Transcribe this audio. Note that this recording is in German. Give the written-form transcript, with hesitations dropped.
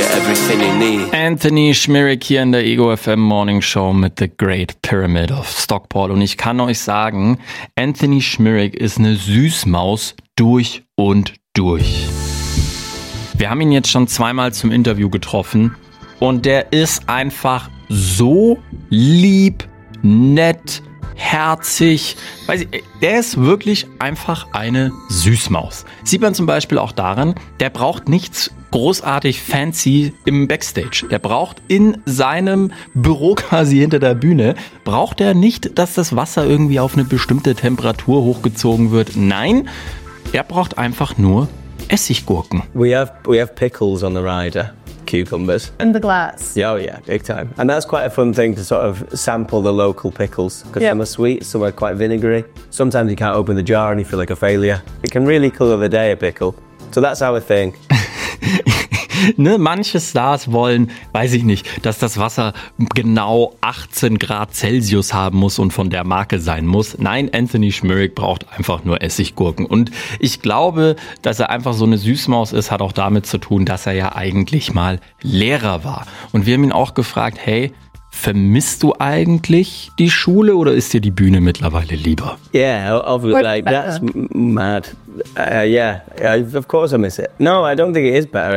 get everything you need. Anthony Schmirik hier in der Ego FM Morning Show mit The Great Pyramid of Stockport. Und ich kann euch sagen, Anthony Schmirik ist eine Süßmaus durch und durch. Wir haben ihn jetzt schon zweimal zum Interview getroffen und der ist einfach so lieb, nett, herzig. Weiß ich, der ist wirklich einfach eine Süßmaus. Sieht man zum Beispiel auch daran, der braucht nichts großartig fancy im Backstage. Der braucht in seinem Büro quasi hinter der Bühne, braucht er nicht, dass das Wasser irgendwie auf eine bestimmte Temperatur hochgezogen wird. Nein, er braucht einfach nur Essiggurken. We have pickles on the rider. Cucumbers. In the glass. Yeah, oh yeah, big time. And that's quite a fun thing to sort of sample the local pickles because some are sweet, some are quite vinegary. Sometimes you can't open the jar and you feel like a failure. It can really colour the day, a pickle. So that's our thing. Ne, manche Stars wollen, weiß ich nicht, dass das Wasser genau 18 Grad Celsius haben muss und von der Marke sein muss. Nein, Anthony Schmirik braucht einfach nur Essiggurken. Und ich glaube, dass er einfach so eine Süßmaus ist, hat auch damit zu tun, dass er ja eigentlich mal Lehrer war. Und wir haben ihn auch gefragt, hey, vermisst du eigentlich die Schule oder ist dir die Bühne mittlerweile lieber? Yeah, obviously, like, that's mad. Yeah, of course I miss it. No, I don't think it is better.